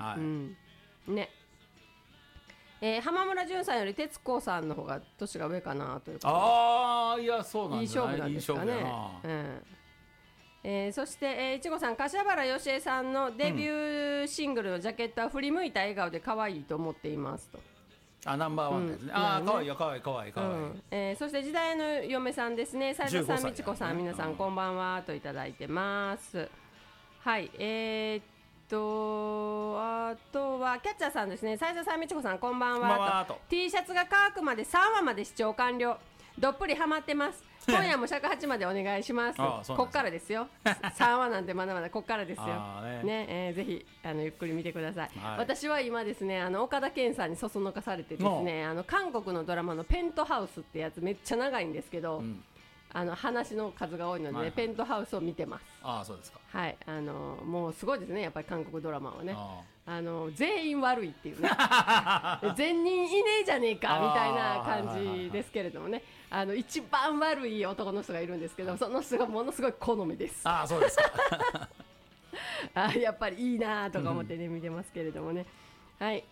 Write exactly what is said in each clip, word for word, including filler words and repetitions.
はい、 うん、ね。えー、浜村淳さんより徹子さんの方が年が上かなということで、 ああいやそうなんじゃない、 いい勝負なんですかね。 いい勝負やな、 うんえー、そして、えー、いちごさん、柏原芳恵さんのデビューシングルのジャケットは振り向いた笑顔で可愛いと思っていますと。 あナンバーワンですね、 うん、 ああ、 ね、 かわいいよかわいいかわいいかわいい、 うんえー、そして時代の嫁さんですね、斉田さん、美智子さん、皆さんこんばんはといただいてます。はいえー、っとあとはキャッチャーさんですね、斉田さん、美智子さんこんばんはと。 T シャツが乾くまでさんわまで視聴完了、どっぷりハマってます今夜も尺八までお願いしますこっからですよさんわなんてまだまだこっからですよね, ね、えー、ぜひあのゆっくり見てください、はい、私は今ですねあの岡田健さんにそそのかされてですね、あの韓国のドラマのペントハウスってやつめっちゃ長いんですけど、うん、あの話の数が多いので、ねはいはい、ペントハウスを見てます。 あそうですか、 はい、あのもうすごいですねやっぱり韓国ドラマはね、ああの全員悪いっていうね全人いねえじゃねえかみたいな感じですけれどもね、あの一番悪い男の人がいるんですけど、その人がものすごい好みです。 あそうですかあやっぱりいいなとか思ってね、うん、見てますけれどもね。はい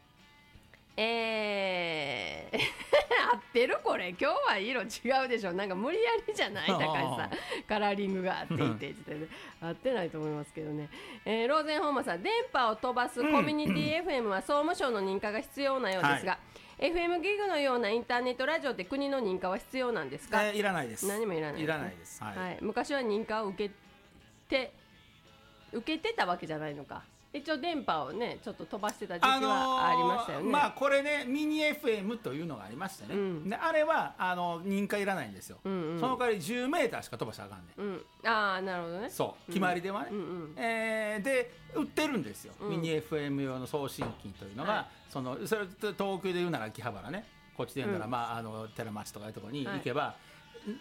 えー、合ってるこれ今日は色違うでしょ、なんか無理やりじゃない高橋さんカラーリングがあっていてって合ってないと思いますけどね、えー、ローゼンホーマーさん、電波を飛ばすコミュニティ エフエム は総務省の認可が必要なようですが、はい、エフエム ギグのようなインターネットラジオって国の認可は必要なんですか？ えー、いらないです。 何もいらないです、ね、 いらないです、はいはい、昔は認可を受けて受けてたわけじゃないのか。一応電波をねちょっと飛ばしてた時期はありましたよね、 あのー、まあこれねミニ エフエム というのがありましてね、うん、であれはあの認可いらないんですよ、うんうん、その代わりじゅうメーターしか飛ばしたらあかんねん、うん、 ああなるほどね、 そう決まりではね、うんうんうん、えー、で売ってるんですよ、うん、ミニ エフエム 用の送信機というのが、はい、そのそれ東京で言うなら秋葉原ね、こっちで言うなら、うん、まあ、あの寺町とかいうところに行けば、はい、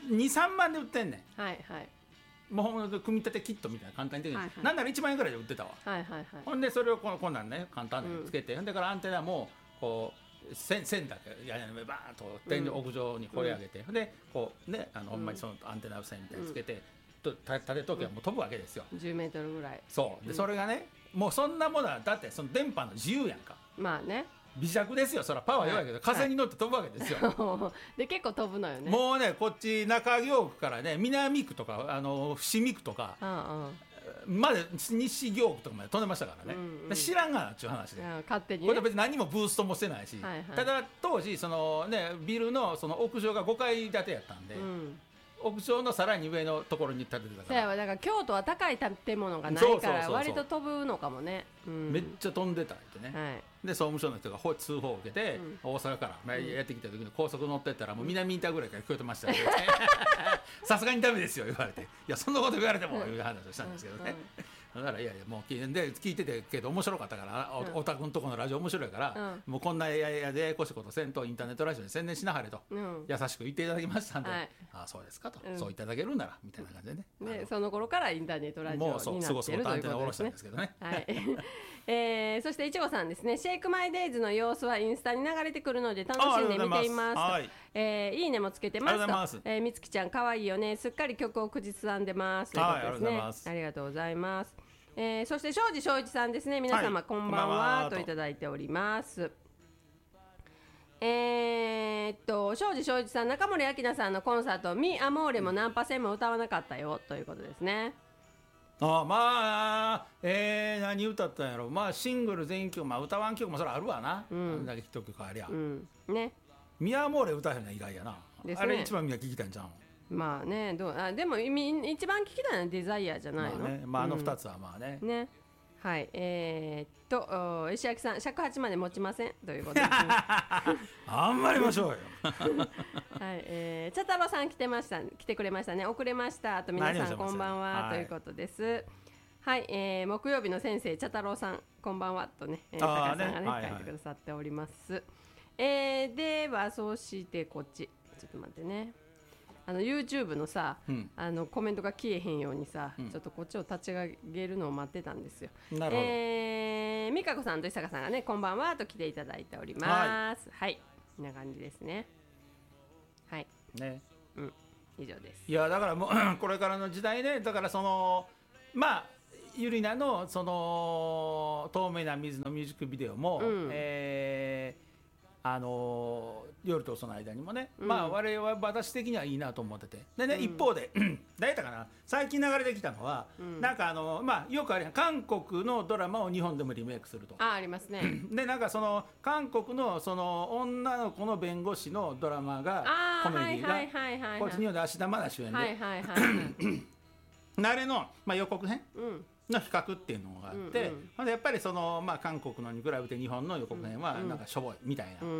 にさんまんで売ってんねん、はいはい、もう組み立てキットみたいな簡単にできる、はいはい、なんならいちまんえんぐらいで売ってたわ、はいはいはい、ほんでそれをこのこんなんね簡単につけて、うん、ほんでからアンテナもこう線, 線だけ屋根の上バーンと天井屋上にこれ上げて、うん、でこうねあの、うん、ほんまにそのアンテナ線みたいにつけて、うん、立てとけばもう飛ぶわけですよ、 じゅうメートルぐらい、 そうで、うん、それがねもうそんなものはだってその電波の自由やんか、 まあね微弱ですよ、そらパワー弱いけど、はい、風に乗って飛ぶわけですよ、 はい、で結構飛ぶのよね、 もうねこっち中京区からね南区とかあの伏見区とか、うんうん、まで西京区とかまで飛んでましたからね、うんうん、知らんがなっちゅう話で、 勝手に、ね、 これ別に何もブーストもしてないし、はいはい、ただ当時その、ね、ビル の, その屋上がごかい建てやったんで、うん、屋上のさらに上のところに建ててたから、 だから京都は高い建物がないから割と飛ぶのかもね、うん、 めっちゃ飛んでたんでね、はい、で総務省の人が通報を受けて、うん、大阪から、やってきた時に高速乗ってったらもう南インターぐらいから聞こえてましたけどさすがにダメですよ言われて、いやそんなこと言われてもいう話をしたんですけどね、だからいやいやもう聞いで聞いててけど面白かったから、うん、おたくんとこのラジオ面白いから、うん、もうこんなややでややこしいことせんとインターネットラジオに宣伝しなはれと、うん、優しく言っていただきましたんで、はい、ああそうですかと、うん、そういただけるならみたいな感じでね、 でその頃からインターネットラジオになってるということですね、もうすごすごとアンテナを下ろしたんですけどね、はいえー、そしていちごさんですね、シェイクマイデイズの様子はインスタに流れてくるので楽しんで見ています、はい、えー、いいねもつけてますと、えー、みつきちゃんかわいいよね、すっかり曲を口ずさんでますということですね、はい、ありがとうございます。えー、そして庄司正一さんですね、皆様、はい、こんばんはといただいております。えー、っと庄司正一さん、中森明菜さんのコンサートミアモーレもナンパ戦も歌わなかったよということですね。 あまあ、えー、何歌ったんやろ、まあシングル全曲、まあ、歌わん曲もそれあるわな、うん、あれだけ一曲ありゃ、うん、ね、ミアモーレ歌えへんの意外やな、ね、あれ一番みんな聞きたいんじゃん。 まあね、どうあでも一番聞きたいのはデザイアじゃないの、 まあね、まあ、あのふたつはまあね、 うん、ね、はい、えー、っと石垣さん尺八まで持ちませんということです、ね、 あんまりましょうよはい、 えー、茶太郎さん来てました来てくれましたね、遅れましたと、皆さんこんばんはということです。はい、えー、木曜日の先生茶太郎さんこんばんはとね、えー、高橋さんがね、はいはい、書いてくださっております。えー、ではそしてこっちちょっと待ってね、あの YouTube のさ、うん、あのコメントが消えへんようにさ、うん、ちょっとこっちを立ち上げるのを待ってたんですよ。なるほど。えー、美香子さんと伊坂さんがね、こんばんはと来ていただいております。はい、はい、こんな感じですね。はいね、うん、以上です。 いやだからもうこれからの時代ね、だからそのまあゆりなのその透明な水のミュージックビデオも、うん、えー、あの夜とその間にもね、うん、まあ我々は私的にはいいなと思っててでね、うん、一方で誰だかな最近流れてきたのは、うん、なんかあのまあよくあるやん韓国のドラマを日本でもリメイクするとあありますねでなんかその韓国のその女の子の弁護士のドラマがコメディがこっち日本で芦田愛菜主演で、はいはいはいはい、あれの、まあ、予告編、うんの比較っていうのがあって、うんうん、でやっぱりその、まあ、韓国のに比べて日本の予告編はなんかしょぼいみたいな、うんうん、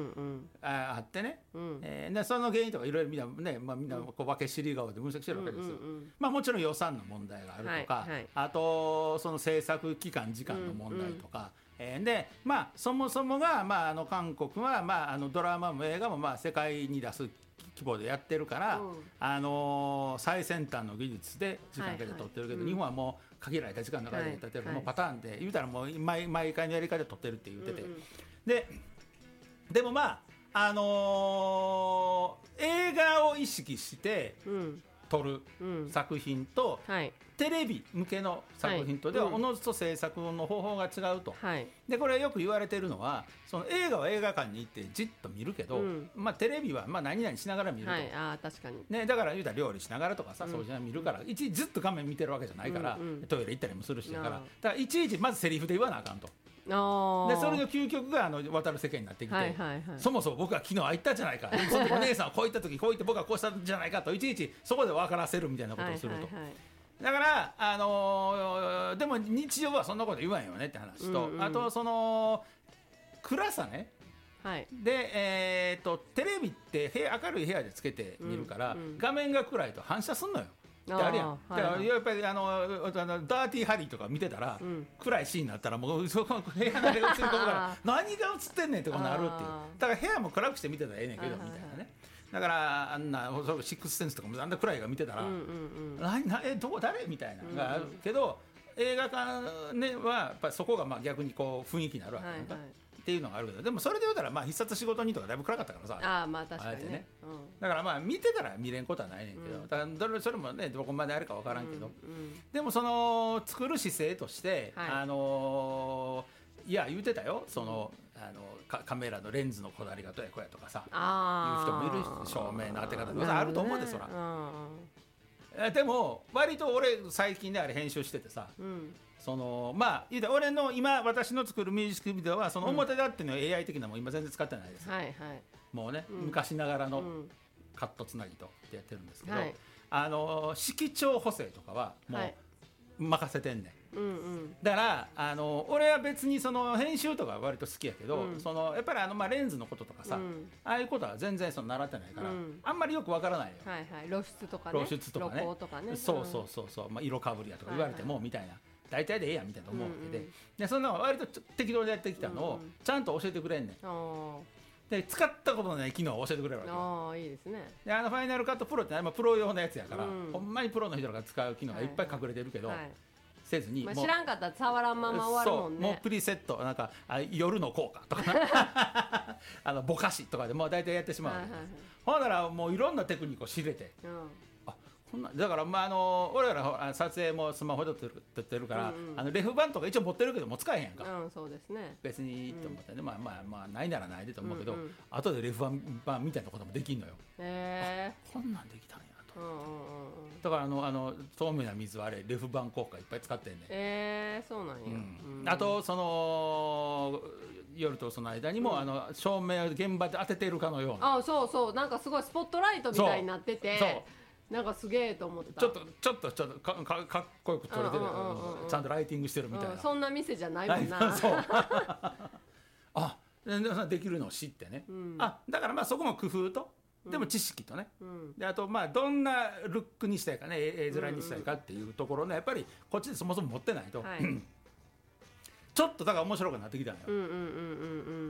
あ, あってね、うんえー、でその原因とかいろいろみんなね、まあ、みんな小化け尻顔で分析してるわけですよ、うんうんうん、まあ、もちろん予算の問題があるとか、はいはい、あとその制作期間時間の問題とか、うんうんえー、でまあそもそもが、まあ、あの韓国は、まあ、あのドラマも映画もまあ世界に出す規模でやってるから、うん、あのー、最先端の技術で時間かけて撮ってるけど、はいはい、日本はもう限られた時間の中で撮ってる、はい、もうパターンで言うたらもう 毎, 毎回のやり方で撮ってるって言ってて、うんうん、ででもまああのー、映画を意識して撮る作品と、うんうんはい、テレビ向けの作品とでは、はい、おのずと制作の方法が違うと、はい、でこれよく言われてるのはその映画は映画館に行ってじっと見るけど、うんまあ、テレビはまあ何々しながら見ると、はい、あ確かに、ね、だから言うたら料理しながらとかさ、うん、そういうの見るからいちいちずっと画面見てるわけじゃないから、うんうん、トイレ行ったりもするしだからだからいちいちまずセリフで言わなあかんと。あでそれの究極があの渡る世間になってきて、はいはいはい、そもそも僕は昨日会ったじゃないかそのお姉さんはこう言った時こう言って僕はこうしたんじゃないかといちいちそこで分からせるみたいなことをすると、はいはいはいだから、あのー、でも日常はそんなこと言わんよねって話と、うんうん、あとその暗さね、はい、で、えー、とテレビって明るい部屋でつけて見るから、うんうん、画面が暗いと反射すんのよってあるやん。あだからやっぱりあのあのダーティーハリーとか見てたら、うん、暗いシーンになったらもうそこ部屋が映り込むから何が映ってんねんってことになるっていうだから部屋も暗くして見てたらええねんけどみたいなねだからあんなシックスセンスとかもあんな暗いが見てたら、うんうんうん、ななえどこ誰みたいなのがあるけど、うんうん、映画館、ね、はやっぱりそこがまあ逆にこう雰囲気になるわけなんだ、はいはい、っていうのがあるけどでもそれで言うたらまあ必殺仕事人とかだいぶ暗かったからさあまあ確かに ね, ね、 うん、だからまあ見てたら見れんことはないねんけど、うん、だからそれもねどこまであるか分からんけど、うんうん、でもその作る姿勢として、はい、あのー、いや言うてたよその、うん、あのカメラのレンズのこだわりがどうやこうやとかさいう人もいるし照明の当て方とかあると思うでそら、うん、でも割と俺最近であれ編集しててさ、うんそのまあ言うたら俺の今私の作るミュージックビデオはその表だっていうのは エーアイ 的なもん今全然使ってないです、はいはい、もうね、うん、昔ながらのカットつなぎとってやってるんですけど、はい、あの色調補正とかはもう任せてんねん、うんうん、だからあの俺は別にその編集とかは割と好きやけど、うん、そのやっぱりあの、まあ、レンズのこととかさ、うん、ああいうことは全然その習ってないから、うん、あんまりよくわからないよ、はいはい、露出とかね露出とかね露光とかねそうそうそうそう、まあ、色かぶりやとか言われても、はいはい、みたいな大体でええやんみたいな思うわけで、うんうん、でそんな割と適当でやってきたのをちゃんと教えてくれんねん、うんうん、で使ったことのない機能を教えてくれるわけよあいいですねであのファイナルカットプロって、まあ、プロ用のやつやから、うん、ほんまにプロの人が使う機能がいっぱい隠れてるけど、はいはいせずに、 まあ、知らんかったら触らんまま終わるもんねそうもうプリセットなんかあ夜の効果とかあのぼかしとかでもう大体やってしまう、はいはいはい、ほんならもういろんなテクニックを知れて、うんだから、まあ、あの俺ら撮影もスマホで撮ってるから、うんうん、あのレフ板とか一応持ってるけどもう使えへんやんか、 うん、そうですね別にと思ってね、うん、まあまあまあないならないでと思うけど、うんうん、後でレフ板みたいなこともできんのよへえこんなんできたんやと、うんうんうん、だからあのあの透明な水はあれレフ板効果いっぱい使ってんねんへえそうなんや、 うんうん、あとその夜とその間にも、うん、あの照明を現場で当ててるかのようなあそうそうなんかすごいスポットライトみたいになっててそうなんかすげえと思ったちょっとちょっとちょっと か, か, かっこよく撮れてる、うんうんうんうん、ちゃんとライティングしてるみたいな、うん、 そんな店じゃないもんなそうあできるのを知ってね、うん、あだからまあそこも工夫とでも知識とね、うん、であとまあどんなルックにしたいかね絵面にしたいかっていうところねやっぱりこっちでそもそも持ってないと、はい、ちょっとだから面白くなってきたのよ、うんうんうんうん、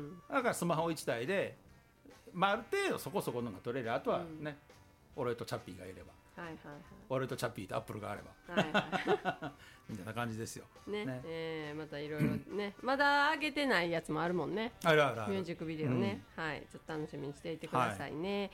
だからスマホいちだいで、まあ、ある程度そこそこのが撮れるあとはね、うん、俺とチャッピーがいれば、はいはいはい、俺とチャッピーとアップルがあれば、はいはい、みたいな感じですよねね、えー、またいろいろねまだ上げてないやつもあるもんねあるあるあるミュージックビデオね、うん、はいちょっと楽しみにしていてくださいね、はい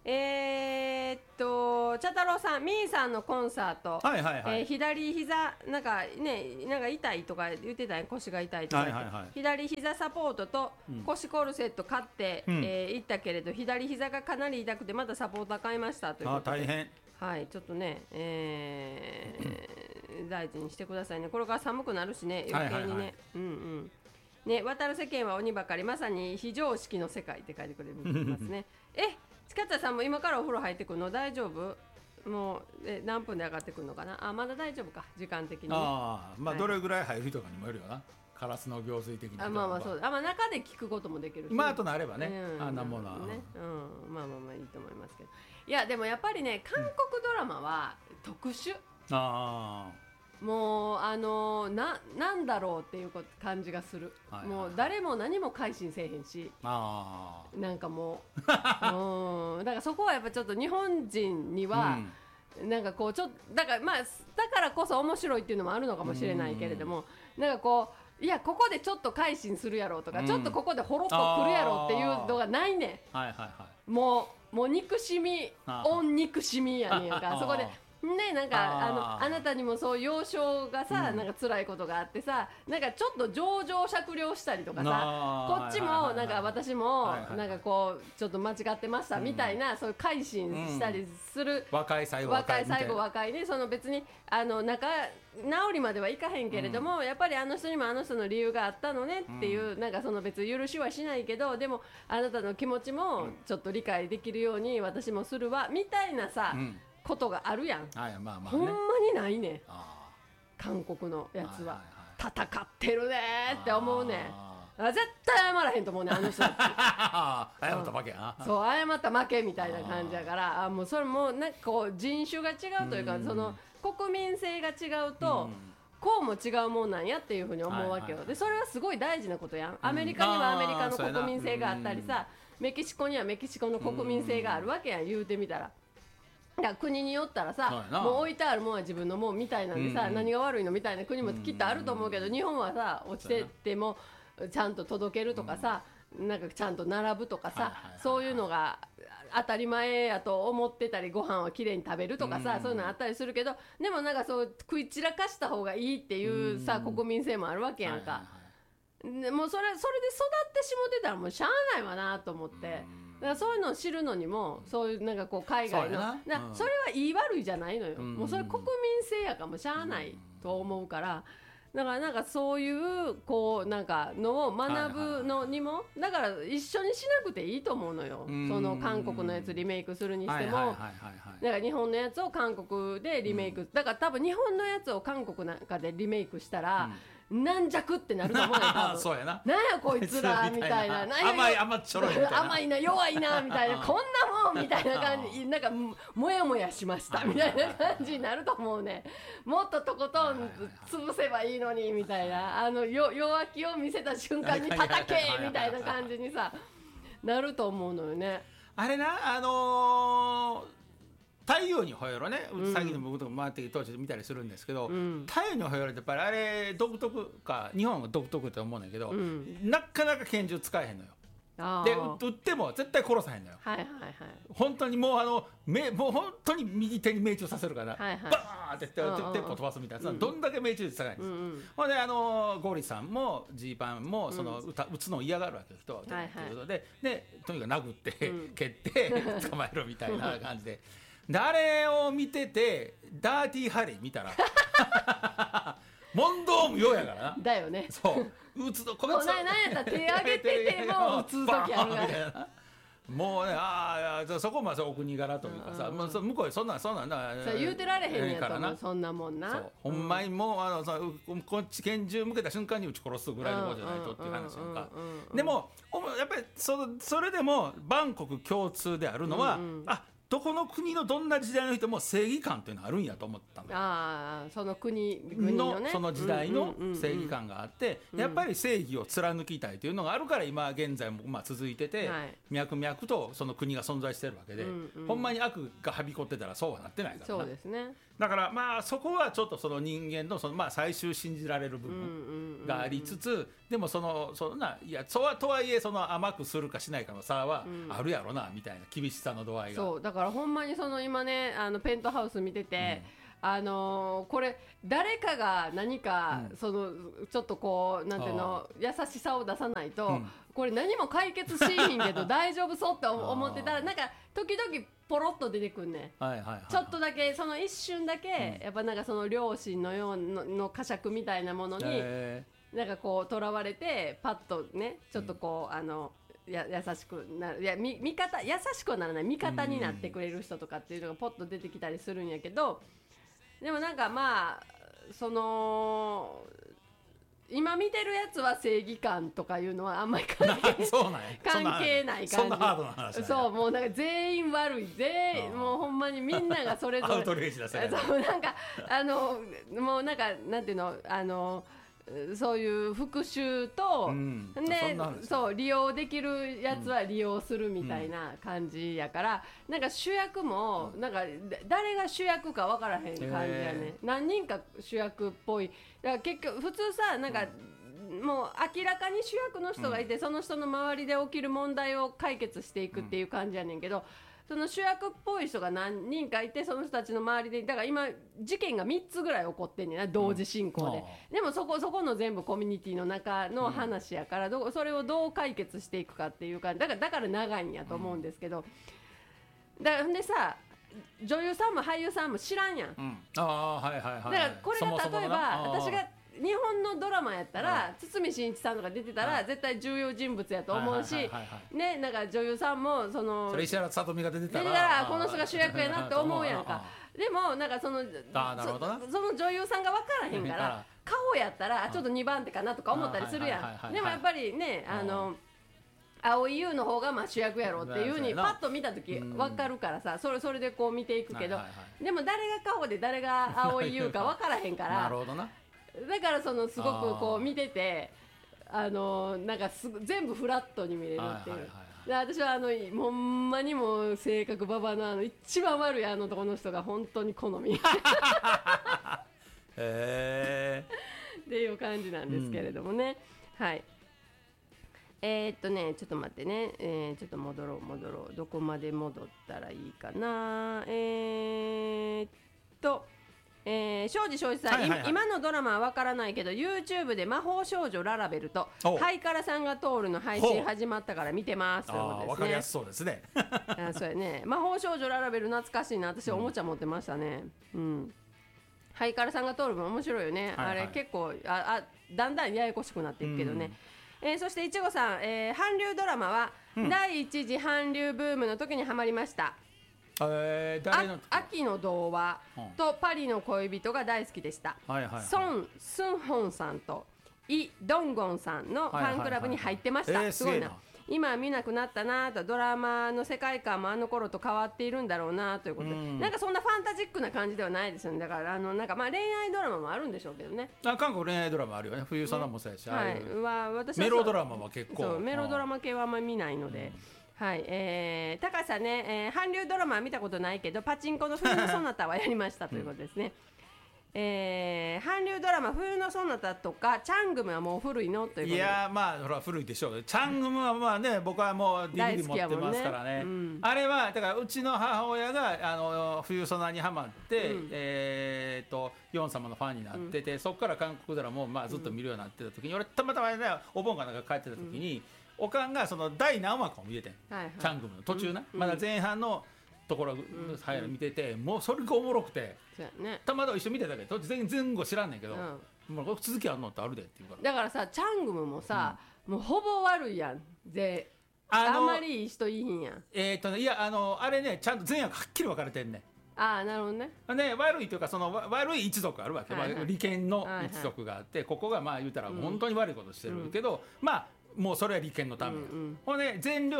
えー、っと茶太郎さん、みーさんのコンサート、 はいはいはい、 えー、左膝なんかね、なんか痛いとか言ってたよ、腰が痛いとか言って、 はいはいはい、 左膝サポートと腰コルセット買って、うん、えー、行ったけれど左膝がかなり痛くてまたサポーター買いましたということで、 あ、大変、 はい、ちょっとね、えー、大事にしてくださいね。これから寒くなるしね、余計にね、はいはいはい、うんうんね、渡る世間は鬼ばかり、まさに非常識の世界って書いてくれますね。え、近田さんも今からお風呂入ってくるの大丈夫？もうえ何分で上がってくるのかな。あ、まだ大丈夫か、時間的に、ね、 あ、まあ、はい、どれぐらい入るとかにもよるよな、カラスの行水的に。 あ、まあまあそうだ、あ、まあ、中で聞くこともできるし、 まあとなればね、うん、あんなものは、 ね、うん、まあまあまあいいと思いますけど、いやでもやっぱりね、韓国ドラマは特殊、うん、あもうあのー、な, なんだろうっていう感じがする、はいはい、もう誰も何も改心せえへんし、あなんかもう、うん、だからそこはやっぱちょっと日本人には、うん、なんかこうちょっとだからまあだからこそ面白いっていうのもあるのかもしれないけれども、うん、なんかこういやここでちょっと改心するやろうとか、うん、ちょっとここでほろっとくるやろうっていうのがないねん、はいはいはい、もうもう憎しみオン憎しみやねんかそこでね、なんか あ, あ, のあなたにもそう幼少がさ、うん、なんか辛いことがあってさ、なんかちょっと情状酌量したりとかさ、こっちもなんか私もなんかこうちょっと間違ってましたみたいな、うん、そういう改心したりする、うん、 若い最後若い若い最後若いね、その別にあの仲直りまではいかへんけれども、うん、やっぱりあの人にもあの人の理由があったのねっていう、うん、なんかその別に許しはしないけど、でもあなたの気持ちもちょっと理解できるように私もするわみたいなさ、うん、ことがあるやん、はい、まあまあね、ほんまにないね、あ韓国のやつは、はいはいはい、戦ってるねって思うね、あ絶対謝らへんと思うね、あの人たち謝った負けやな、 そう謝った負けみたいな感じやから、あもうそれもなんかこう人種が違うというか、うその国民性が違うと、うこうも違うもんなんやっていうふうに思うわけよ、はいはいはい、でそれはすごい大事なことやん、アメリカにはアメリカの国民性があったりさ、メキシコにはメキシコの国民性があるわけやん、言うてみたら。だから国によったらさ、もう置いてあるもんは自分のもんみたいなんでさ、うん、何が悪いのみたいな国もきっとあると思うけど、日本はさ落ちてってもちゃんと届けるとかさ、うん、なんかちゃんと並ぶとかさ、はいはいはいはい、そういうのが当たり前やと思ってたり、ご飯をきれいに食べるとかさ、うん、そういうのあったりするけど、でもなんかそう食い散らかした方がいいっていうさ、うん、国民性もあるわけやんか、はいはいはい、もうそれ、それで育ってしもてたらもうしゃあないわなと思って、うんだからそういうのを知るのにも、そういうなんかこう海外の そ, な、うん、それはいい悪いじゃないのよ、うん、もうそれ国民性やかもしゃあないと思うから、だからなんかそういうこうなんかのを学ぶのにも、だから一緒にしなくていいと思うのよ、その韓国のやつリメイクするにしても、だから日本のやつを韓国でリメイク、うん、だから多分日本のやつを韓国なんかでリメイクしたら、うん軟弱ってなると思うよ多分そうやな、 なんやこいつらみたいな甘い甘っちょろいみたいな甘いな弱いなみたいなこんなもんみたいな感じなんかもやもやしましたみたいな感じになると思うね。もっととことん潰せばいいのにみたいな、あのよ弱気を見せた瞬間に叩けみたいな感じにさなると思うのよね。 あれな、あのー太陽にほえろね、最近の僕とか回ってきて当時見たりするんですけど、うん、太陽にほえろってやっぱりあれ独特か、日本は独特って思うんだけど、うん、なかなか拳銃使えへんのよ。で撃っても絶対殺さへんのよ、はいはいはい、本当にもうあのめもう本当に右手に命中させるから、はいはい、バーンって鉄砲飛ばすみたいな、うん、どんだけ命中率高いんです、うんうん、ほんであのゴーリさんもジーパンもその、うん、撃つのを嫌がるわけよ人は、はいはい、ということで、でとにかく殴って、うん、蹴って捕まえろみたいな感じでであれを見ててダーティーハリー見たら問答無用やからな。 だよね。 そう打つとこいつ何やったら手上げてても打つ時あるからもうね、ああそこまでお国柄というかさ、うんうん、向こうそんなんそんなんなそ言うてられへんやからな、そんなもんな。そうほんまにもうあのさこっち拳銃向けた瞬間に撃ち殺すぐらいのことじゃないとっていう話なんか。でもやっぱり そ, それでも万国共通であるのは、うんうん、あどこの国のどんな時代の人も正義感というのがあるんやと思ったのよ。 あその 国, 国 の, ね、 のその時代の正義感があって、うんうんうん、やっぱり正義を貫きたいというのがあるから今現在もまあ続いてて、はい、脈々とその国が存在してるわけで、うんうん、ほんまに悪がはびこってたらそうはなってないからな。 そうですね。 だからまあそこはちょっとその人間のそのまあ最終信じられる部分がありつつ、でもそのそんないやそはとはいえその甘くするかしないかの差はあるやろなみたいな厳しさの度合いが、 そうだからほんまにその今ねあのペントハウス見てて、うん、あのー、これ誰かが何か、うん、そのちょっとこうなんていうの優しさを出さないと、うん、これ何も解決しひんけど大丈夫そうって思ってたらなんか時々ポロッと出てくんね、はいはいはいはい、ちょっとだけその一瞬だけ、うん、やっぱなんかその両親のようのの呵責みたいなものに、えー、なんかこうとらわれてパッとねちょっとこう、うん、あのや優しくなるいや味方優しくはならない味方になってくれる人とかっていうのがポッと出てきたりするんやけど、でもなんかまあその今見てるやつは正義感とかいうのはあんまり関係そうなん関係ない感じ。 そんなハードな話。 そうもうなんか全員悪い全員もうほんまにみんながそれぞれアウトレイジだせ。 そうなんかあのもうなんかなんていうのあのそういう復讐と、うん、でそう利用できるやつは利用するみたいな感じやから、うん、なんか主役もなんか誰が主役か分からへん感じやね。何人か主役っぽい。だから結局普通さなんか、うん、もう明らかに主役の人がいて、うん、その人の周りで起きる問題を解決していくっていう感じやねんけど、その主役っぽい人が何人かいてその人たちの周りでだから今事件がみっつぐらい起こってんねんな同時進行で、うん、でもそこそこの全部コミュニティの中の話やから、うん、どそれをどう解決していくかっていうかだからだから長いんやと思うんですけど、だからでさ女優さんも俳優さんも知らんやん、うん、 ああはいはいはい、だからこれが例えば私が日本のドラマやったら堤真一さんとか出てたら絶対重要人物やと思うしね、なんか女優さんもそのそれ石原さとみが出てたら出てたらこの人が主役やなって思うやんか。でもなんかそのそ, その女優さんが分からへんから顔やったらちょっとにばん手かなとか思ったりするやん。でもやっぱりねあの蒼井優の方がまあ主役やろっていう風にパッと見た時分かるからさ、それそれでこう見ていくけど、でも誰が顔で誰が蒼井優か分からへんからなるほどな。 だからそのすごくこう見ててあのなんかす全部フラットに見れるっていう、で私はあのほんまにもう性格ババのあの一番悪いあの男の人が本当に好みへーっていう感じなんですけれどもね、うん、はいえー、っとねちょっと待ってね、えー、ちょっと戻ろう戻ろうどこまで戻ったらいいかなえー、っとえー、庄司庄司さん、はいはいはい、今のドラマは分からないけど YouTube で魔法少女ララベルとハイカラさんが通るの配信始まったから見てますということですね。 分かりやすそうですねあそうやね魔法少女ララベル懐かしいな私おもちゃ持ってましたね、うんうん、ハイカラさんが通るも面白いよね、はいはい、あれ結構ああだんだんややこしくなっていくけどね、うんえー、そしていちごさん、えー、韓流ドラマは、うん、第一次韓流ブームの時にハマりました。 えー、誰の秋の童話とパリの恋人が大好きでした、はいはいはい、ソン・スンホンさんとイ・ドンゴンさんのファンクラブに入ってました、はいはいはい、すごいな。今は見なくなったなとドラマの世界観もあの頃と変わっているんだろうなということで、んなんかそんなファンタジックな感じではないですよね。だからあのなんかまあ恋愛ドラマもあるんでしょうけどね。 あ韓国恋愛ドラマあるよね。冬さんもそうやし、 はい、は私はメロドラマも結構そうメロドラマ系はあんまり見ないので、はい、えー、高橋さんね、えー、韓流ドラマは見たことないけどパチンコの冬のソナタはやりましたということですね、うんえー、韓流ドラマ冬のソナタとかチャングムはもう古いのということで。 いやまあほら古いでしょう。チャングムはまあね僕はもう ディーブイディー 持ってますからね、うん、あれはだからうちの母親があの冬ソナにハマって、うんえー、とヨン様のファンになってて、うん、そこから韓国ドラマもまあずっと見るようになってた時に、うん、俺たまたま、ね、お盆かなんか帰ってた時に、うん、おかんがその第何話かを見てて、はいはい、チャングムの途中な、うん、まだ前半のところ入る見てて、うん、もうそれがおもろくて、ね、たまたま一緒見てたけど全然前後知らんねんけど、うん、もう続きあんのってあるでって言うから。 だからさチャングムもさ、うん、もうほぼ悪いやんで あ, あんまりいい人いいんやん。 えーっとね、いやあのあれねちゃんと善悪はっきり分かれてんねん。 ああなるほどね。 ね悪いというかその悪い一族あるわけ、はいはいまあ、利権の一族があって、はいはい、ここがまあ言うたら本当に悪いことしてるけど、うん、まあもうそれは利権のためや、うんうん、ほんで善良な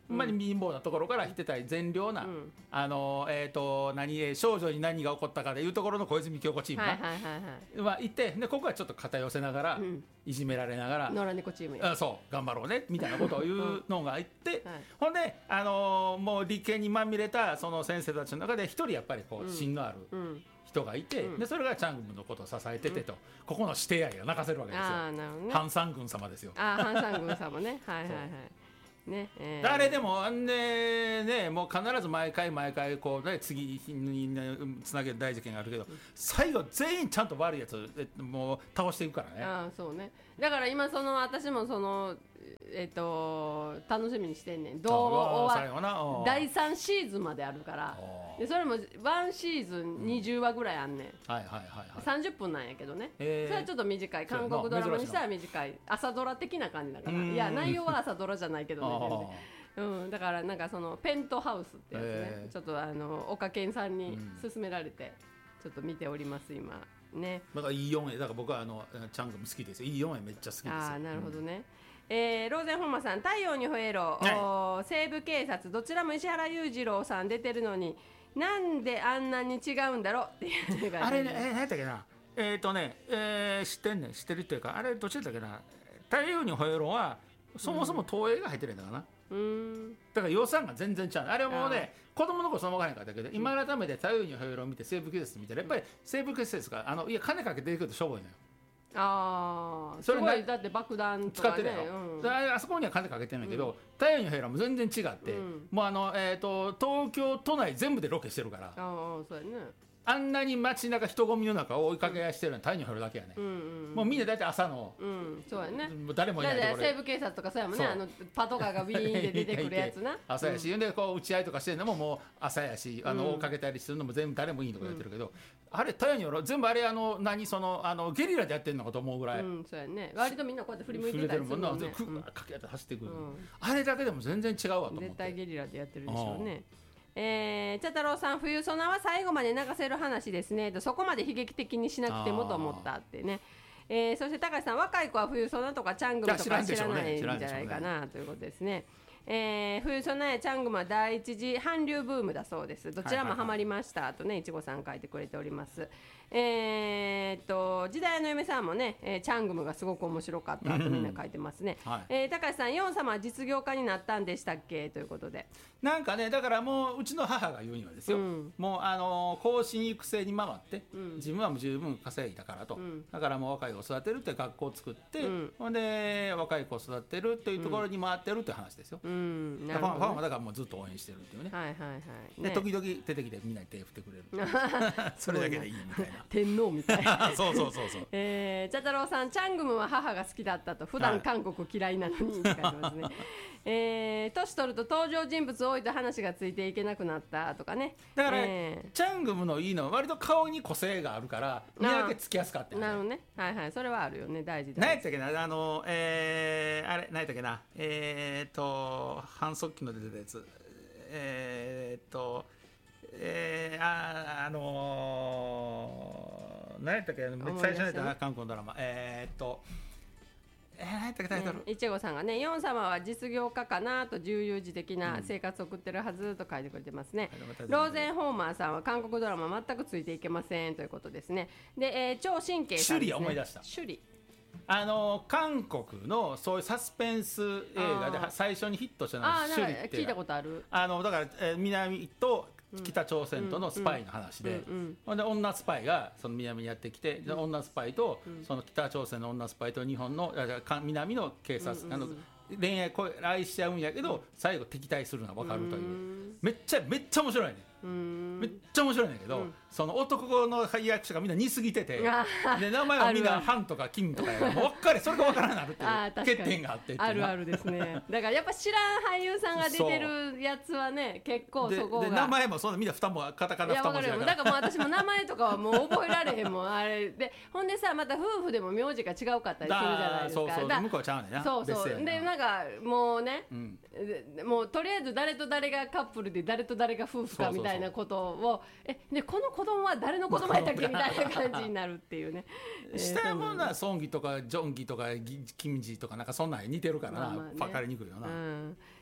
ほんまに貧乏なところから来てたり善良な、うん、あのえっ、ー、と何少女に何が起こったかでいうところの小泉京子チームが、はいはいはいはい、いてでここはちょっと肩寄せながら、うん、いじめられながら野良猫チームやあそう頑張ろうねみたいなことを言うのがいって、うんはい、ほんで、あのー、もう理系にまみれたその先生たちの中で一人やっぱりこう芯のある、うんうん人がいて、うん、でそれがチャングムのことを支えててと、うん、ここの師弟愛が泣かせるわけですよ。あ、なるほどね、ハンサン軍様ですよ。 あハンサン軍様ねはいはいはいね、 えー、誰でもあんねねもう必ず毎回毎回こうね次につなげる大事件があるけど、うん、最後全員ちゃんと悪いやつもう倒していくからね。 あそうねだから今その私もそのえっと楽しみにしてんねん。どうはだいさんシーズンまであるからでそれもワンシーズンにじゅうわぐらいあんねん、うんはいはいはいはい、さんじゅっぷんなんやけどね、えー、それはちょっと短い韓国ドラマにしたら短い朝ドラ的な感じだからいや内容は朝ドラじゃないけどね全然、うん、だからなんかそのペントハウスってやつね、えー、ちょっとあの岡健さんに勧められてちょっと見ております今ね。 だからいいよんえだから僕はあのチャングも好きですよ。いいよんえめっちゃ好きですよ。 あなるほどね、うんえー、ローゼン本間さん太陽に吠えろ、はい、西部警察どちらも石原裕次郎さん出てるのになんであんなに違うんだろうっていうあれねえー、何やったっけなえっ、ー、とね、えー、知ってんねん知ってるっていうかあれどっちだったっけな太陽に吠えろはそもそも東映が入ってるんだからな、うん、だから予算が全然違うあれもうね子供の頃そのまま分からへんかったけど、うん、今改めて太陽に吠えろを見て西部警察見たらやっぱり西部警察があのいや金かけていくとしょぼいのよ。 ああ、それすだって爆弾とか、ね、使ってるよ、 うん、あそこには金かけてるんだけど、うん、太陽に吠えろも全然違って、うん、もうあの、えーと、東京都内全部でロケしてるからああ、そうやねあんなに街中人混みの中を追いかけ合いしてるのは太陽に吠えろだけやね、うんうん、もうみんな大体朝の、うん、そうやね誰もいないところで西部警察とかそうやもんねあのパトカーがビーンで出てくるやつな朝やし、うん、でこう打ち合いとかしてるのももう朝やしあの追いかけたりするのも全部誰もいいとこやってるけど、うんあれ太陽に吠えろ全部あれあの何そのあのゲリラでやってるのかと思うぐらい、うん、 そうやね割とみんなこうやって振り向いてたりするもんね振れてるもんな、うん、かけて走ってくる、うん、あれだけでも全然違うわと思って絶対ゲリラでやってるでしょうね。えー、茶太郎さん冬ソナは最後まで流せる話ですねとそこまで悲劇的にしなくてもと思ったってね、えー、そして高橋さん若い子は冬ソナとかチャングムとか知らないんじゃないかなということですね。えー、冬ソナやチャングムは第一次韓流ブームだそうです。どちらもハマりました、はいはいはい、とねいちごさん書いてくれております。えー、っと時代の嫁さんもね、えー、チャングムがすごく面白かったとみんな書いてますね、はい、えー、高橋さんヨン様は実業家になったんでしたっけということでなんかねだからもううちの母が言うにはですよ、うん、もうあの後進育成に回って、うん、自分はもう十分稼いだからと、うん、だからもう若い子を育てるって学校を作って、うん、ほんで若い子を育てるというところに回ってるっていう話ですよ、うんうんね、ファンはだからもうずっと応援してるっていうね、はいはいはいね、で時々出てきてみんなに手振ってくれるそれだけでいいみたいな天皇みたいなそうそうそうそう、 えー、茶太郎さんチャングムは母が好きだったと普段韓国嫌いなのにって書いてますね、はいえー、年取ると登場人物多いと話がついていけなくなったとかねだから、えー、チャングムのいいのは割と顔に個性があるから見分けつきやすかったよね。 なるほどねはいはいそれはあるよね大事だ。 何やったっけなあのえー、あれ何やったっけなえー、っと反則機の出てたやつえー、っとえー、ああのー、何やったっけ最初のやった韓国のドラマえー、っとえー、何やったっけタイトル、 いちごさんがねヨン様は実業家かなと重有事的な生活を送ってるはずと書いてくれてますね、うん、ローゼンホーマーさんは韓国ドラマ全くついていけませんということですね。で、えー、超神経さんですね。 首里思い出した首里あの韓国のそういうサスペンス映画で最初にヒットしたのが首里って聞いたことあるあのだから、えー、南と北朝鮮とのスパイの話で、うんうん、で女スパイがその南にやってきて、うん、女スパイと、うん、その北朝鮮の女スパイと日本の南の警察、うんうん、あの恋愛愛し合うんやけど、うん、最後敵対するのが分かるという、うん、めっちゃめっちゃ面白いね。めっちゃ面白いんだけど、うん、その男の役者がみんな似すぎててで名前はみんなハンとかキムとかやもう分かれそれが分からなくなるっていう欠点があってあるあるですね。だからやっぱ知らん俳優さんが出てるやつはね結構そこがで名前もそんなみんな二文カタカナ二文字だからだからもう私も名前とかはもう覚えられへんもんあれでほんでさまた夫婦でも名字が違うかったりするじゃないですか。 そうそう向こうはちゃうねんな。 そうそうでなんかもうね、うん、もうとりあえず誰と誰がカップルで誰と誰が夫婦かみたいなことをえでこの子供は誰の子供やったっけみたいな感じになるっていうね下もなソンギとかジョンギとかキムジとかなんかそんなん似てるからな、まあまあね、分かりにくいよな、 うん、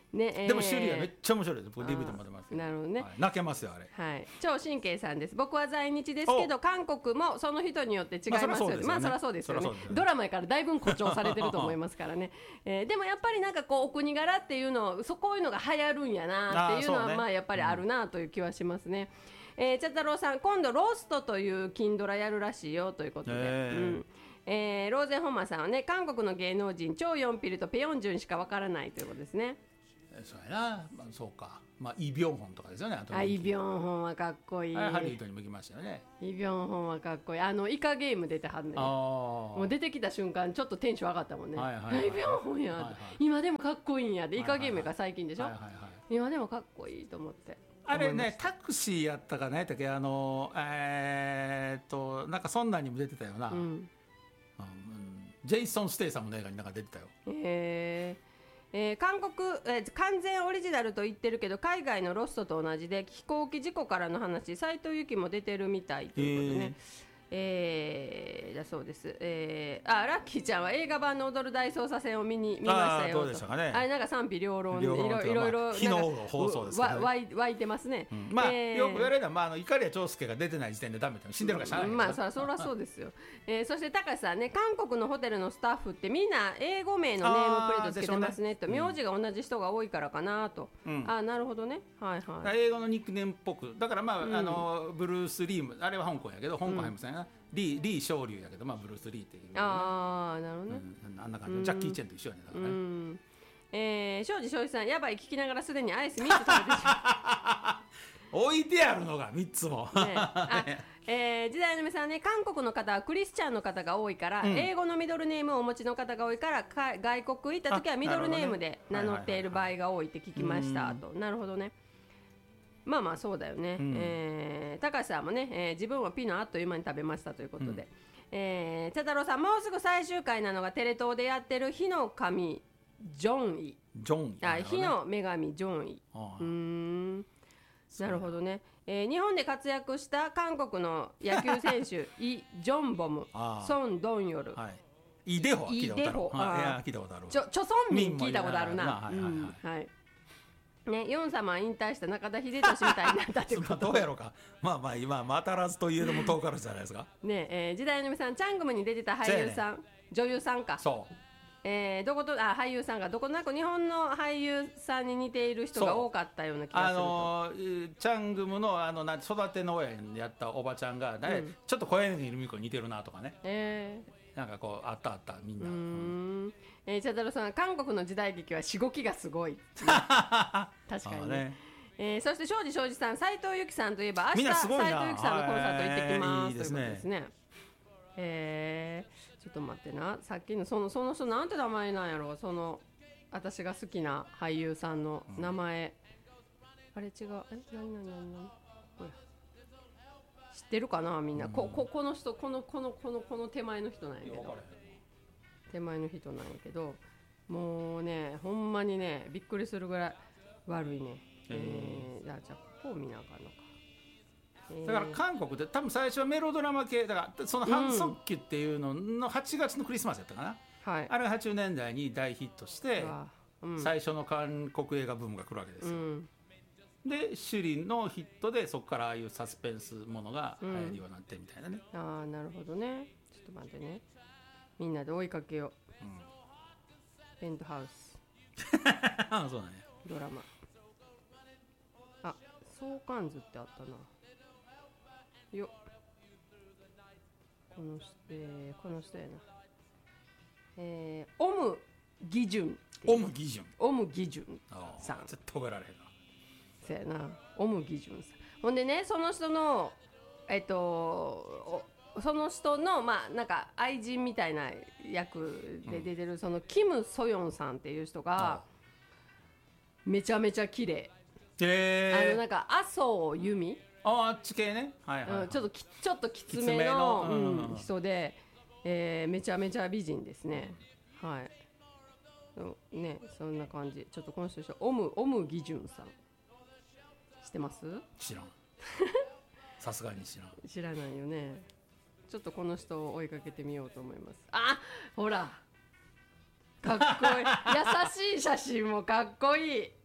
ねえー、 でも修理はめっちゃ面白いです。僕 ディーブイディー 持ってますけど。 なるほどね、 はい、泣けますよあれ。 はい、超神経さんです。僕は在日ですけど韓国もその人によって違いますよね。まあそりゃそうですよね。ドラマやからだいぶ誇張されてると思いますからね、えー、でもやっぱりなんかこうお国柄っていうのそこういうのが流行るんやなっていうのはまあやっぱりあるなという気はしますね。うん、えー、茶太郎さん今度ローストという金ドラやるらしいよということで、えーうんえー、ローゼンホンマさんはね韓国の芸能人超ヨンピルとペヨンジュンしかわからないということですね。 そうやな、まあ、そうか、まあ、イ・ビョンホンとかですよね。あとあイ・ビョンホンはかっこいい。 ハリウッドにも行きましたよね。 イ・ビョンホンはかっこいい。あのイカゲーム出てはんねん。もう出てきた瞬間ちょっとテンション上がったもんね、はいはいはい、イ・ビョンホンや、はいはい、今でもかっこいいんやで、イカゲームが最近でしょ、はいはいはい、今でもかっこいいと思ってあれねタクシーやったかねやったっけあのえー、っとなんかそんなんにも出てたよな、うんうん、ジェイソン・ステイサムの映画になんか出てたよ。 へーえー、韓国、えー、完全オリジナルと言ってるけど海外のロストと同じで飛行機事故からの話、斉藤由貴も出てるみたいということね、えー、だそうです、えー、あラッキーちゃんは映画版の踊る大捜査線を見に見ましたよと。 あ, どうでしたか、ね、 あれなんか賛否両論いろいろいろ昨日の放送ですけど、ね、 わ湧いてますね、 うんまあえー、よく言われるのは、まあ、あの碇長介が出てない時点でダメって死んでるからしゃあない、 まあそりゃそりゃそうですよ、えー、そして高橋さんね韓国のホテルのスタッフってみんな英語名のネームプレートつけてますねと、ね、名字が同じ人が多いからかなと、うん、あなるほどね、はいはい、 英語のニックネームっぽくだからまあ、うん、あのブルース・リームあれは香港やけど香港はもさんやな、うんリー・リー昇竜やけど、まあ、ブルース・リーっていう、ね、 ああなるほどね、 うん、あんな感じ、ジャッキー・チェンと一緒やねだからね、うんえー、庄司庄司さんやばい聞きながらすでにアイスみっつ食べてしまう置いてあるのがみっつも、ねあえー、時代の目さんね韓国の方はクリスチャンの方が多いから、うん、英語のミドルネームをお持ちの方が多いからか外国行った時はミドルネームで名乗っている場合が多いって聞きましたと。なるほどね、まあまあそうだよね、うんえー、高橋さんもね、えー、自分はピノあっという間に食べましたということで、うんえー、茶太郎さんもうすぐ最終回なのがテレ東でやってる火の神ジョンイジョンイ、 あ火の女神ジョンイうーんなるほどね、えー、日本で活躍した韓国の野球選手イ・ジョンボムソン・ドンヨル、はい、 イ・デホイ・デホあ聞いたことあるチョ・チョソンミン聞いたことあるな、はいはいはいうんはいね、ヨン様引退した中田秀俊みたいになったってことどうやろうかまあまあ今当たらずといえども遠からずじゃないですかねえー、時代のみさんチャングムに出てた俳優さん、ね、女優さんかそうえー、どことあ俳優さんがどこなく日本の俳優さんに似ている人が多かったような気がすると、あのー、チャングムのあの育ての親にやったおばちゃんが、うん、ちょっと小柳ルミ子に似てるなとかね、えー、なんかこうあったあったみんなうーん、えー、茶太郎さん韓国の時代劇はしごきがすごい確かにねえー、そして庄司庄司さん斉藤由貴さんといえば明日斉藤由貴さんのコンサート行ってきます、えー、いいですね、ということですね。えー、ちょっと待ってなさっきのそのその人なんて名前なんやろその私が好きな俳優さんの名前、うん、あれ違うえ何何何何知ってるかなみんな、うん、こ, こ, この人このこのこのこの手前の人なんやけど手前の人なんやけどもうねほんまにねびっくりするぐらい悪いね、えー、じゃあじゃあこう見なあかんのかだから韓国で多分最初はメロドラマ系だからその反則球っていうののはちがつのクリスマスやったかな、はい、あれがはちじゅうねんだいに大ヒットして、うん、最初の韓国映画ブームが来るわけですよ、うん、で首里のヒットでそこからああいうサスペンスものが流行るようになってみたいなね、 うん、ああなるほどねちょっと待ってねみんなで追いかけよう、うん、ペントハウスああそうだねドラマあ相関図ってあったなよこの人、えー、この人やな、えー、オム・ギジュンオム・ギジュンオム・ギジュンさん絶対覚えられへんなそうやなオム・ギジュンさんほんでねその人のえっとその人のまあなんか愛人みたいな役で出てる、うん、そのキム・ソヨンさんっていう人がめちゃめちゃ綺麗、えー、あのなんか麻生由美あっち系ね、はいはいはい、 ちょっときちょっときつめの、うんうん、人で、えー、めちゃめちゃ美人ですね、うん、はいねそんな感じちょっとこの人オムオムギジュンさん知ってます？ 知らんさすがに知らん知らないよねちょっとこの人を追いかけてみようと思いますあほらかっこいい優しい写真もかっこいい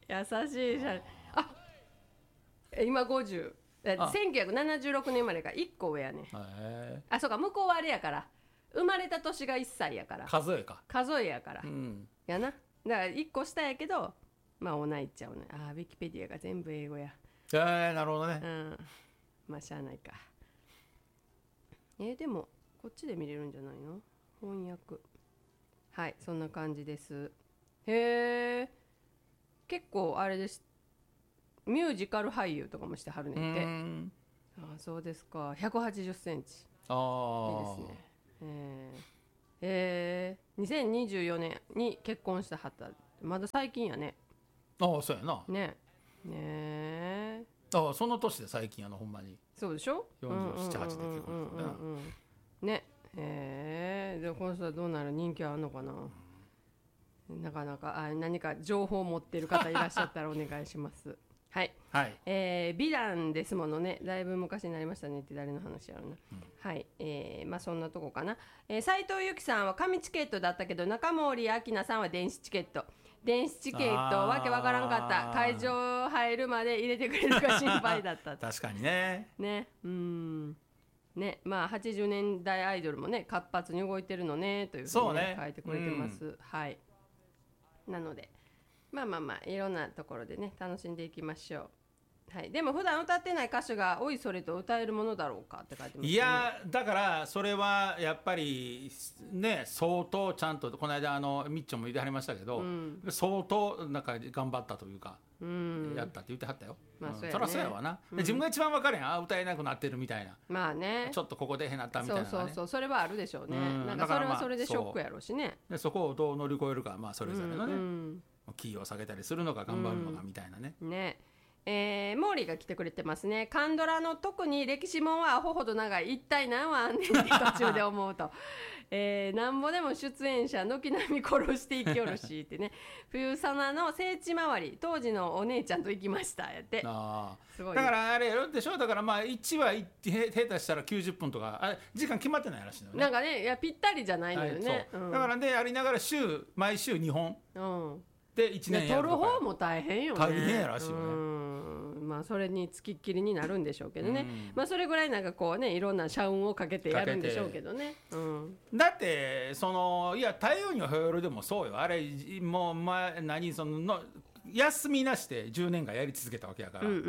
優しい写真。あ、今ごじゅう。せんきゅうひゃくななじゅうろくねん生まれからいっこ上やね。あ、そうか、向こうはあれやから生まれた年がいっさいやから数えか数えやから、 うん、 やな。だからいっこ下やけどまあ同いちゃうね。あ、ウィキペディアが全部英語や。 えー、なるほどね、 うん、まあしゃあないか。えー、でもこっちで見れるんじゃないの？翻訳。はい、そんな感じです。へえ、結構あれです。ミュージカル俳優とかもしてはるねんって。んあ、そうですか。ひゃくはちじゅっセンチ。あ、いいですね。えー、えー、にせんにじゅうよねんに結婚したはった。まだ最近やね。 ああ、そうやな。 ねね。 ああ、その年で最近やな、ほんまに。 そうでしょ。 よんじゅうなな、はちで結婚したね。 ねえー、でこの人はどうなる？人気はあるのかな。なかなかあ何か情報を持っている方いらっしゃったらお願いします。はい、はい、えー、美談ですものね。だいぶ昔になりましたねって誰の話やろうな、うん、はい、えー、まあそんなとこかな。えー、斉藤由貴さんは紙チケットだったけど中森明菜さんは電子チケット。電子チケットわけわからんかった。会場入るまで入れてくれるか心配だった確かにね。 ね、うん、ね、まあはちじゅうねんだいアイドルもね活発に動いてるのねというふうに、ねね、書いてくれてます、うん、はい。なのでまあまあまあいろんなところでね楽しんでいきましょう。はい、でも普段歌ってない歌手がおいそれと歌えるものだろうかって書いてます、ね、 いやだからそれはやっぱりね相当ちゃんとこの間あのみっちょも言ってはりましたけど、うん、相当なんか頑張ったというか、うん、やったって言ってはったよ、まあそうやね、そりゃそうやわな、うん、自分が一番分かるやん。あ歌えなくなってるみたいな、まあね、ちょっとここでへなったみたいな、ね、 そうそうそう、それはあるでしょうね、うん、なんかそれはそれでショックやろうしね。 そ, でそこをどう乗り越えるか、まあ、それぞれのね、うんうん、キーを下げたりするのか頑張るのかみたいなね、うん、ね。えー、モーリーが来てくれてますね。カンドラの特に歴史もんはアホほど長い。一体何はあんねんって途中で思うと、えー、なんぼでも出演者軒並み殺していきよるしってね。冬サナの聖地回り当時のお姉ちゃんと行きましたやって。あすごい、ね、だからあれやろでしょ。だからまあいちわ下手したらきゅうじゅっぷんとかあ時間決まってないらしいのよね。なんかね、いやぴったりじゃないのよね、はい、そう、うん、だからねありながら週毎週にほん、うんでいちねんやるとか、撮る方も大変よね。大変やらしいよね。うん、まあそれにつきっきりになるんでしょうけどね、うん、まあそれぐらいなんかこうねいろんな社運をかけてやるんでしょうけどね、うん、だってそのいや太陽にはほよるでもそうよ。あれもう前何そのの休みなしでじゅうねんかんやり続けたわけやから、うんうんうん、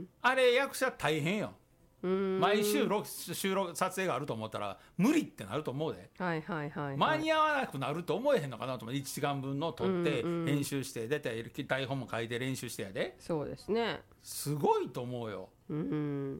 あれ役者大変よ。毎週収録撮影があると思ったら無理ってなると思うで、はいはいはいはい、間に合わなくなると思えへんのかなと思っていちじかんぶんの撮って編集して出て台本も書いて練習してやで。そうですね、すごいと思うよ。うん、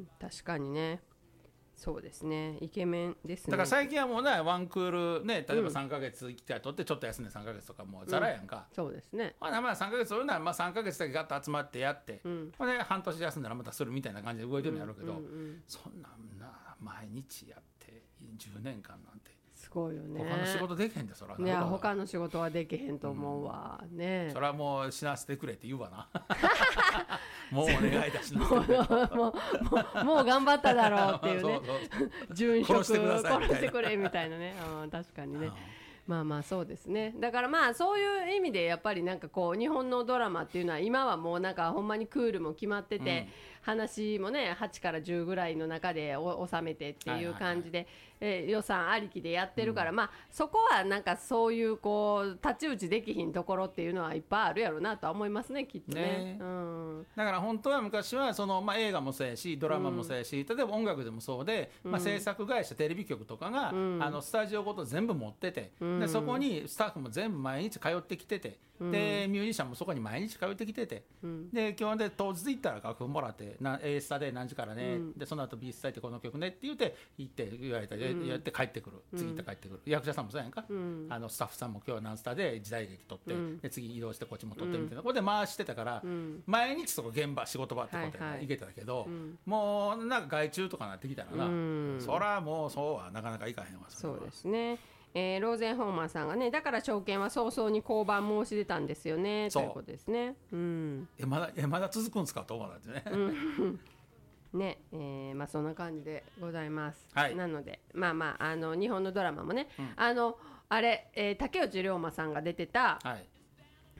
確かにね、そうですね、イケメンですね。だから最近はもうねワンクールね例えばさんかげつ来て撮ってちょっと休んでさんかげつとかもうザラやんか、うん、そうですね。まあさんかげつ撮るならまあさんかげつだけガッと集まってやって、うん、で半年休んだらまたするみたいな感じで動いてるんやろうけど、うんうんうん、そんなんな毎日やってじゅうねんかんなんてすごいよね。他の仕事できへんでそら。いや他の仕事はできへんと思うわ、うん、ね。それはもう死なせてくれって言うわなもうお願いだしなもうもうもうもう頑張っただろうっていうね殉職殺してくださいみたいな殺してくれみたいなねあ確かにねまあまあそうですね。だからまあそういう意味でやっぱりなんかこう日本のドラマっていうのは今はもうなんかほんまにクールも決まってて、うん、話もねはちからじゅうぐらいの中で収めてっていう感じで、はいはいはいえー、予算ありきでやってるから、うん、まあそこはなんかそういうこう太刀打ちできひんところっていうのはいっぱいあるやろうなとは思いますねきっと ね, ね、うん、だから本当は昔はその、まあ、映画もそうやしドラマもそうやし、うん、例えば音楽でもそうで、まあ、制作会社テレビ局とかが、うん、あのスタジオごと全部持ってて、うん、でそこにスタッフも全部毎日通ってきてて、うん、でミュージシャンもそこに毎日通ってきてて、うん、で基本で当日行ったら楽譜もらってな A スタで何時からね、うん、でその後 B スタでこの曲ねって言って行って言われたら、うん、やって帰ってくる次行って帰ってくる、うん、役者さんもそうやんか、うん、あのスタッフさんも今日は何スタで時代劇撮って、うん、で次移動してこっちも撮ってみたいな、うん、これで回してたから、うん、毎日そこ現場仕事場ってことで、ねはいはい、行けてたけど、うん、もうなんか外注とかなってきたらな、うん、そらもうそうはなかなかいかへんわ。それはそうですね。えー、ローゼンホーマンさんがねだから証券は早々に降板申し出たんですよねということですね、うん、えまだえまだ続くんですかと思うんだってね、うんねえーまあ、そんな感じでございます、はい、なのでまあまああの日本のドラマもね、うん、あのあれ、えー、竹内涼真さんが出てた、はい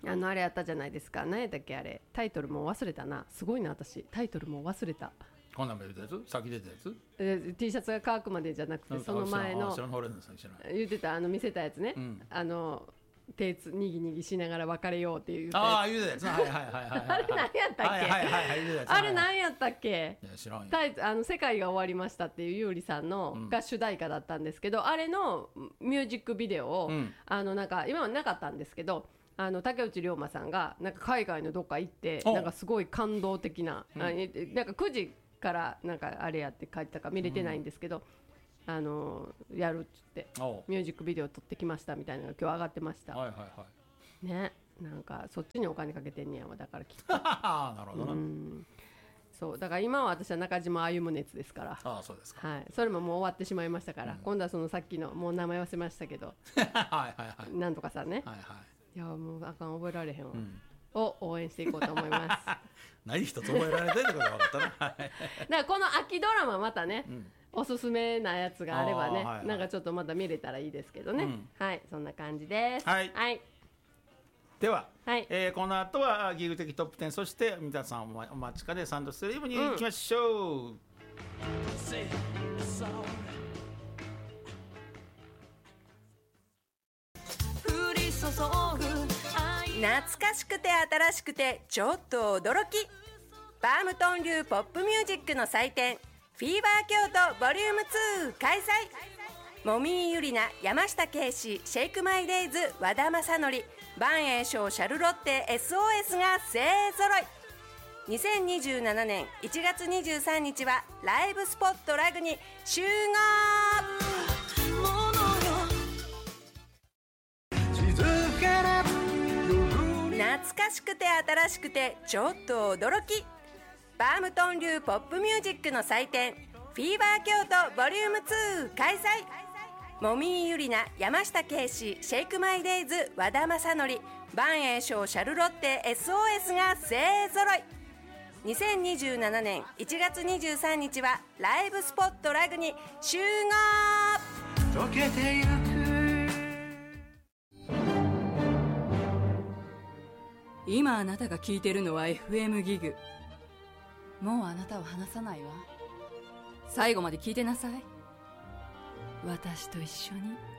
あのあれやったじゃないですか。何やったっけあれ、タイトルもう忘れたな。すごいな私、タイトルもう忘れた。 こんなんも言うたやつ、先出たやつ、 え T シャツが乾くまでじゃなくて、その前の言ってたあの見せたやつね、うん、あの手つにぎにぎしながら別れようっていう、 ああ言うてたやつ、はいはいはいはいあれ何やったっけ、 はいはいはいはい言うてたやつ、 あれ何やったっけ、 いや知らんよ、 タイあの世界が終わりましたっていう優里さんのが主題歌だったんですけど、うん、あれのミュージックビデオを、うん、あのなんか今はなかったんですけど、あの竹内涼真さんがなんか海外のどっか行ってなんかすごい感動的な、うん、なんかくじからなんかあれやって書いてたか見れてないんですけど、うん、あのやるっつってミュージックビデオ撮ってきましたみたいなのが今日上がってました、はいはいはい、ね、なんかそっちにお金かけてんねやわ、だからきっとなるほどな、うん、そうだから今は私は中島歩夢熱ですから、 ああそうですか、 はい、それももう終わってしまいましたから、うん、今度はそのさっきのもう名前忘れましたけどはいはい、はい、なんとかさんね、はいはい、いやもうあかん覚えられへんわ、うん、を応援していこうと思います何一つ覚えられてるってことが分かったなだからこの秋ドラマまたね、うん、おすすめなやつがあればね、はいはい、なんかちょっとまた見れたらいいですけどね、うん、はい、そんな感じです、はい、はい、 では、はい、えー、この後はギグ的トップテン、そして皆さんお待ちかねサンドストリームに行きましょう、うん、 懐かしくて新しくてちょっと驚き、バームトン流ポップミュージックの祭典フィーバー京都ボリュームツー開催。もみーゆりな、山下圭史、シェイクマイデイズ、和田正則、万栄翔、シャルロッテ エスオーエス が勢ぞろい。にせんにじゅうななねんいちがつにじゅうさんにちはライブスポットラグに集合。懐かしくて新しくてちょっと驚き、バームトン流ポップミュージックの祭典フィーバー京都ボリュームツー開催。もみーゆりな、山下圭史、シェイクマイデイズ、和田正則、万栄翔、シャルロッテ エスオーエス が勢ぞろい。にせんにじゅうななねんいちがつにじゅうさんにちはライブスポットラグに集合。溶けてゆく今あなたが聞いてるのは エフエム ギグ。もうあなたを離さないわ。最後まで聞いてなさい。私と一緒に。